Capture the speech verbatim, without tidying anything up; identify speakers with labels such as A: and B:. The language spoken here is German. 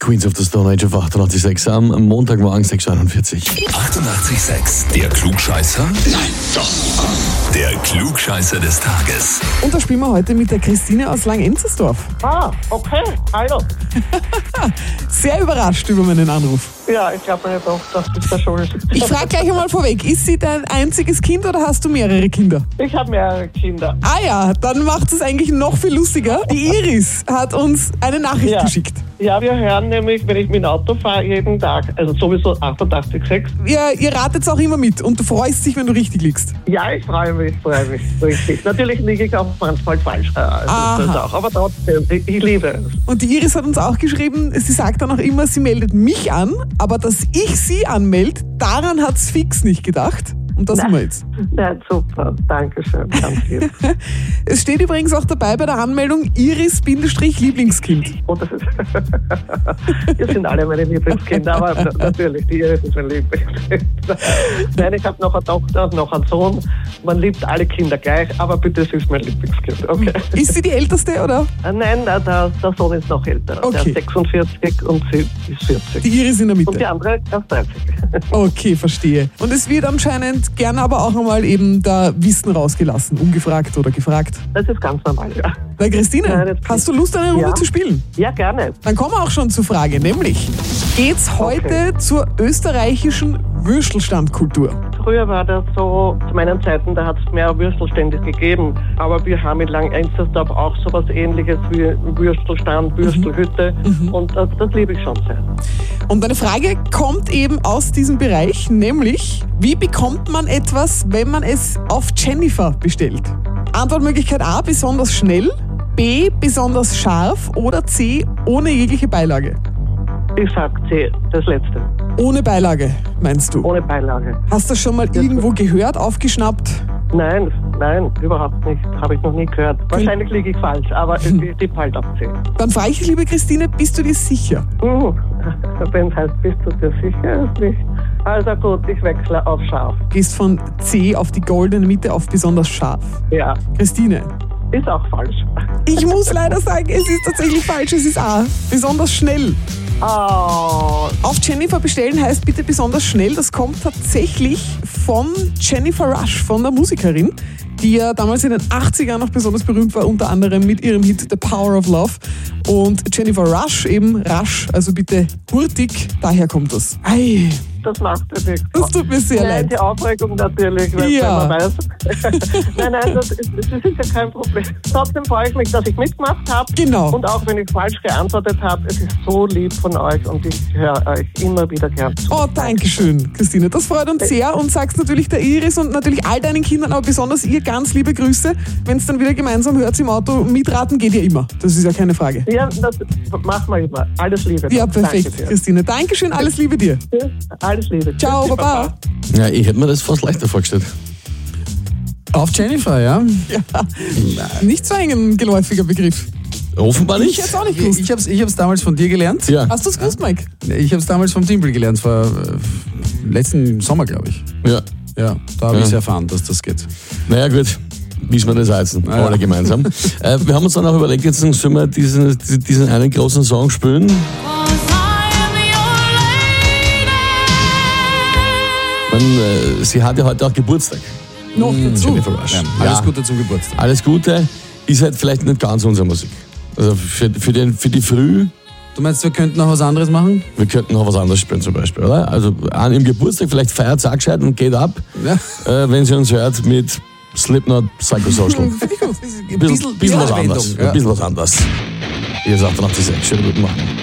A: Queens of the Stone Age auf achtundachtzig Komma sechs am Montagmorgen sechs Uhr einundvierzig.
B: achtundachtzig Komma sechs, der Klugscheißer? Nein, doch. Der Klugscheißer des Tages.
C: Und da spielen wir heute mit der Christine aus Langenzersdorf.
D: Ah, okay, hallo.
C: Sehr überrascht über meinen Anruf.
D: Ja, ich glaube mir doch, das ist der Schuld.
C: Ich frage gleich einmal vorweg, ist sie dein einziges Kind oder hast du mehrere Kinder?
D: Ich habe mehrere Kinder.
C: Ah ja, dann macht es eigentlich noch viel lustiger. Die Iris hat uns eine Nachricht
D: Ja.
C: geschickt.
D: Ja, wir hören nämlich, wenn ich mit dem Auto fahre, jeden Tag, also sowieso achtundachtzig Komma sechs.
C: Ihr, ihr ratet auch immer mit und du freust dich, wenn du richtig liegst.
D: Ja, ich freue mich, freue mich, richtig. Natürlich liege ich auch manchmal falsch, äh, also
C: Aha.
D: das auch, aber trotzdem, ich, ich liebe es.
C: Und die Iris hat uns auch geschrieben, sie sagt dann auch immer, sie meldet mich an, aber dass ich sie anmelde, daran hat es fix nicht gedacht. Und da sind wir jetzt.
D: Ja, super, danke schön, ganz lieb.
C: Es steht übrigens auch dabei bei der Anmeldung Iris-Lieblingskind.
D: Oh, das ist wir sind alle meine Lieblingskinder, aber natürlich, die Iris ist mein Lieblingskind. Nein, ich habe noch eine Tochter und noch einen Sohn. Man liebt alle Kinder gleich, aber bitte, sie ist mein Lieblingskind. Okay.
C: Ist sie die Älteste, oder?
D: Nein, der, der Sohn ist noch älter. Der
C: Okay.
D: ist sechsundvierzig und sie ist vierzig.
C: Die Iris in der
D: Und die
C: Mitte.
D: andere ist dreißig.
C: Okay, verstehe. Und es wird anscheinend gerne aber auch einmal eben da Wissen rausgelassen, ungefragt oder gefragt.
D: Das ist ganz normal, ja.
C: Na Christine,
D: Nein, das
C: hast du Lust, eine Runde
D: Ja.
C: zu spielen?
D: Ja, gerne.
C: Dann kommen wir auch schon zur Frage, nämlich geht's heute
D: Okay.
C: zur österreichischen Würstelstandkultur?
D: Früher war das so, zu meinen Zeiten, da hat es mehr Würstelstände gegeben. Aber wir haben in Langenzersdorf auch sowas Ähnliches wie Würstelstand, Würstelhütte. Und das, das liebe ich schon sehr.
C: Und eine Frage kommt eben aus diesem Bereich, nämlich wie bekommt man etwas, wenn man es auf Jennifer bestellt? Antwortmöglichkeit A, besonders schnell, B, besonders scharf oder C, ohne jegliche Beilage.
D: Ich sag C, das Letzte.
C: Ohne Beilage, meinst du?
D: Ohne Beilage.
C: Hast du das schon mal irgendwo gehört, aufgeschnappt?
D: Nein, nein, überhaupt nicht. Habe ich noch nie gehört. Wahrscheinlich liege ich falsch, aber ich tippe halt auf C.
C: Dann frage ich dich, liebe Christine, bist du dir sicher?
D: Uh, wenn es heißt, bist du dir sicher? Ist nicht. Also gut, ich wechsle auf scharf.
C: Gehst von C auf die goldene Mitte auf besonders scharf.
D: Ja,
C: Christine,
D: ist auch falsch.
C: ich muss leider sagen, es ist tatsächlich falsch, es ist A, besonders schnell.
D: Oh,
C: Auf Jennifer bestellen heißt bitte besonders schnell. Das kommt tatsächlich von Jennifer Rush, von der Musikerin, die ja damals in den achtzigern noch besonders berühmt war, unter anderem mit ihrem Hit The Power of Love. Und Jennifer Rush, eben Rush, also bitte hurtig, daher kommt das. Ei,
D: das macht ja nichts.
C: das tut mir sehr
D: Nein,
C: leid.
D: die Aufregung natürlich, wenn
C: Ja.
D: man weiß. nein, nein, das ist, das ist ja kein Problem. Trotzdem freue ich mich, dass ich mitgemacht habe.
C: Genau.
D: Und auch wenn ich falsch geantwortet habe, es ist so lieb von euch und ich höre euch immer wieder gern zu.
C: Oh, danke schön, Christine. Das freut uns sehr und sagst natürlich der Iris und natürlich all deinen Kindern, aber besonders ihr ganz liebe Grüße. Wenn es dann wieder gemeinsam hört im Auto, mitraten geht ja immer. Das ist ja keine Frage.
D: Ja, das machen wir immer. Alles Liebe.
C: Ja,
D: Danke
C: perfekt,
D: dir.
C: Danke. Dankeschön, alles Liebe dir.
D: Tschüss. Alles Liebe.
C: Ciao,
D: Tschüssi,
C: Baba.
A: Ja, ich hätte mir das fast leichter vorgestellt.
E: Auf Jennifer, ja?
C: Ja, nicht so ein geläufiger Begriff.
A: Offenbar
C: Ich
A: nicht.
C: hätte es auch nicht
E: Ich,
C: gewusst.
E: ich habe es ich hab's damals von dir gelernt.
A: Ja,
C: Hast du es gewusst, Mike?
E: Ich habe es damals vom Timpel gelernt, vor äh, letzten Sommer, glaube ich.
A: ja.
E: Ja, da habe
A: Ja.
E: ich es erfahren, dass das geht.
A: Naja, gut. Wissen wir das jetzt
E: Ah, ja.
A: alle gemeinsam. äh, wir haben uns dann auch überlegt, jetzt sollen wir diesen, diesen einen großen Song spielen. Man, äh, sie hat ja heute auch Geburtstag.
C: Noch dazu.
A: Jennifer Rush.
E: Ja, alles
A: Ja.
E: Gute zum Geburtstag.
A: Alles Gute. Ist halt vielleicht nicht ganz unsere Musik. Also für, für, den, für die Früh,
E: Du meinst, wir könnten noch was anderes machen?
A: wir könnten noch was anderes spielen zum Beispiel, oder? Also an ihrem Geburtstag, vielleicht feiert sie auch gescheit und geht ab,
E: Ja.
A: äh, wenn sie uns hört mit Slipknot, Psychosocial.
C: Finde ich gut.
A: Ein bisschen, bisschen, was
E: Wendung,
A: anderes.
E: ja.
A: Ein bisschen was anderes. Ihr sagt achtundachtzig Komma sechs. Schönen guten Morgen.